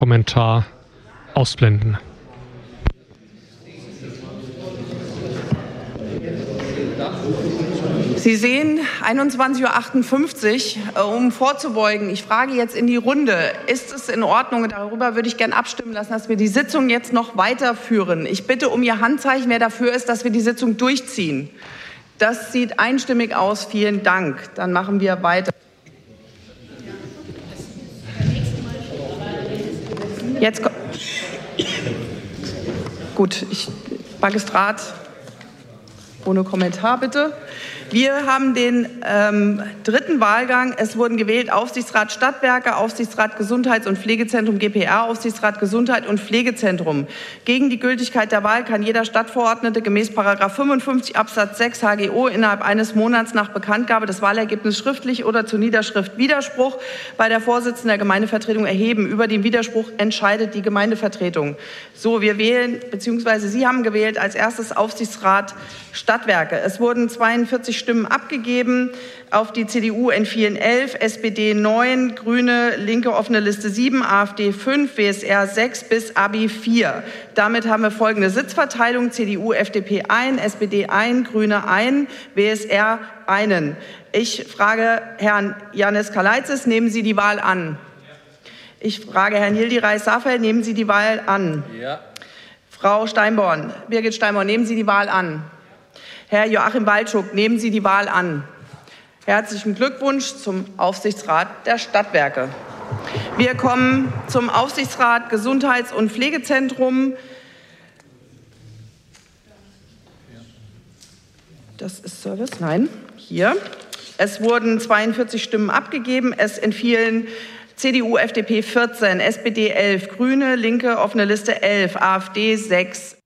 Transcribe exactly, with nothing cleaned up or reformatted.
Kommentar ausblenden. Sie sehen einundzwanzig Uhr achtundfünfzig, um vorzubeugen. Ich frage jetzt in die Runde, ist es in Ordnung? Darüber würde ich gerne abstimmen lassen, dass wir die Sitzung jetzt noch weiterführen. Ich bitte um Ihr Handzeichen, wer dafür ist, dass wir die Sitzung durchziehen. Das sieht einstimmig aus. Vielen Dank. Dann machen wir weiter. Jetzt gut, ich, Magistrat, ohne Kommentar bitte. Wir haben den ähm, dritten Wahlgang. Es wurden gewählt Aufsichtsrat Stadtwerke, Aufsichtsrat Gesundheits- und Pflegezentrum G P R, Aufsichtsrat Gesundheit und Pflegezentrum. Gegen die Gültigkeit der Wahl kann jeder Stadtverordnete gemäß Paragraph fünfundfünfzig Absatz sechs H G O innerhalb eines Monats nach Bekanntgabe des Wahlergebnisses schriftlich oder zur Niederschrift Widerspruch bei der Vorsitzenden der Gemeindevertretung erheben. Über den Widerspruch entscheidet die Gemeindevertretung. So, wir wählen, beziehungsweise Sie haben gewählt als erstes Aufsichtsrat Stadtwerke. Es wurden zweiundvierzig Stimmen abgegeben. Auf die C D U entfielen elf, S P D neun, Grüne, Linke offene Liste sieben, AfD fünf, W S R sechs bis A B I vier. Damit haben wir folgende Sitzverteilung: C D U, F D P eins, S P D eins, Grüne eins, W S R einen. Ich frage Herrn Janis Kalaitzis, nehmen Sie die Wahl an? Ich frage Herrn Yildiray-Safel, nehmen Sie die Wahl an? Ja. Frau Steinborn, Birgit Steinborn, nehmen Sie die Wahl an? Herr Joachim Walczuk, nehmen Sie die Wahl an? Herzlichen Glückwunsch zum Aufsichtsrat der Stadtwerke. Wir kommen zum Aufsichtsrat Gesundheits- und Pflegezentrum. Das ist Service? Nein, hier. Es wurden zweiundvierzig Stimmen abgegeben. Es entfielen C D U, F D P vierzehn, S P D elf, Grüne, Linke, offene Liste elf, AfD sechs,